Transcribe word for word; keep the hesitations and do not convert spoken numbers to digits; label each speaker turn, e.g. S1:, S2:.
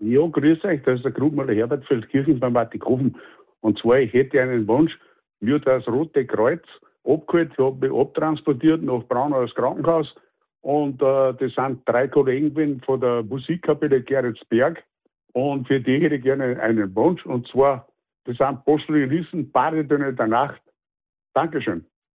S1: Ja, grüß euch, das ist der Grubmüller Herbert Feldkirchen beim Wattighofen. Und zwar, ich hätte einen Wunsch, mir das Rote Kreuz abgeholt, ich habe mich abtransportiert nach Braunaues Krankenhaus. Und äh, das sind drei Kollegen gewesen von der Musikkapelle Geretsberg. Und für die hätte ich gerne einen Wunsch. Und zwar, das sind Postleristen, Baritöne der Nacht. Dankeschön.